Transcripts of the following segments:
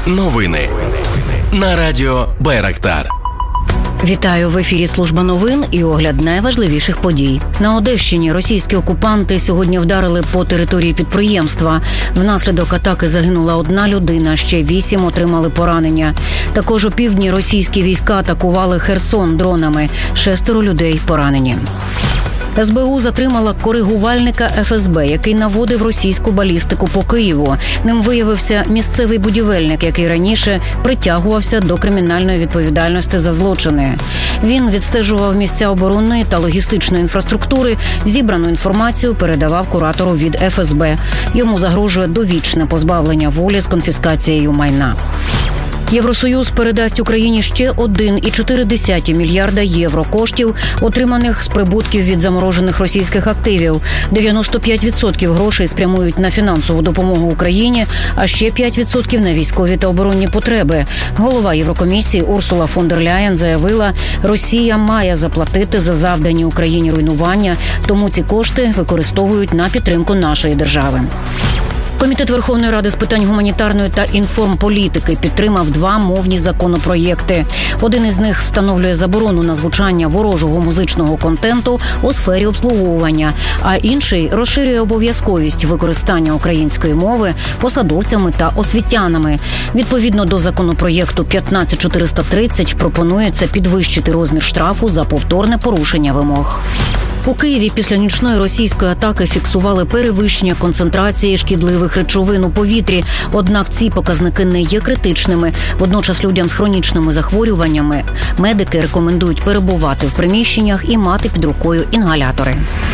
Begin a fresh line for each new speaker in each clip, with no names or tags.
Новини на радіо Байрактар.
Вітаю, в ефірі служба новин і огляд найважливіших подій. На Одещині російські окупанти сьогодні вдарили по території підприємства. Внаслідок атаки загинула 1 людина, ще 8 отримали поранення. Також у півдні російські війська атакували Херсон дронами. 6 людей поранені. СБУ затримала коригувальника ФСБ, який наводив російську балістику по Києву. Ним виявився місцевий будівельник, який раніше притягувався до кримінальної відповідальності за злочини. Він відстежував місця оборонної та логістичної інфраструктури, зібрану інформацію передавав куратору від ФСБ. Йому загрожує довічне позбавлення волі з конфіскацією майна. Євросоюз передасть Україні ще 1,4 мільярда євро коштів, отриманих з прибутків від заморожених російських активів. 95% грошей спрямують на фінансову допомогу Україні, а ще 5% на військові та оборонні потреби. Голова Єврокомісії Урсула фон дер Ляєн заявила, Росія має заплатити за завдані Україні руйнування, тому ці кошти використовують на підтримку нашої держави. Комітет Верховної Ради з питань гуманітарної та інформполітики підтримав 2 мовні законопроєкти. Один із них встановлює заборону на звучання ворожого музичного контенту у сфері обслуговування, а інший розширює обов'язковість використання української мови посадовцями та освітянами. Відповідно до законопроєкту 15430 пропонується підвищити розмір штрафу за повторне порушення вимог. У Києві після нічної російської атаки фіксували перевищення концентрації шкідливих речовин у повітрі, однак ці показники не є критичними. Водночас людям з хронічними захворюваннями медики рекомендують перебувати в приміщеннях і мати під рукою інгалятори.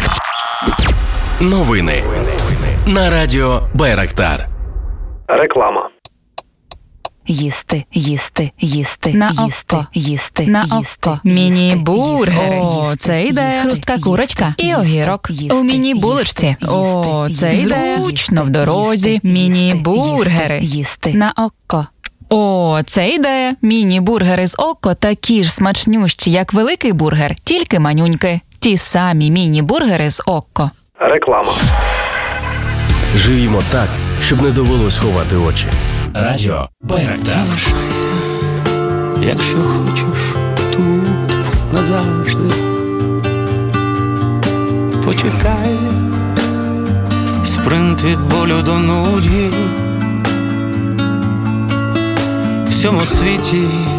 Новини на радіо Байрактар.
Реклама.
Їсти.
На
їсти,
око.
їсти,
На
їсти,
око.
їсти,
Міні-бургер.
їсти,
О, це ідея.
Хрустка курочка.
І огірок.
Їсти,
У міні-булочці. О, це ідея. Зручно в дорозі. Міні-бургери.
Їсти.
На око. О, це ідея. Міні-бургери з око такі ж смачнющі, як великий бургер, тільки манюньки. Ті самі міні-бургери з око.
Реклама.
Живімо так, щоб не довелось ховати очі. Радіо Байрактар.
Залишайся, якщо хочеш, тут назавжди. Почекай, спринт від болю до нудьги. В цьому світі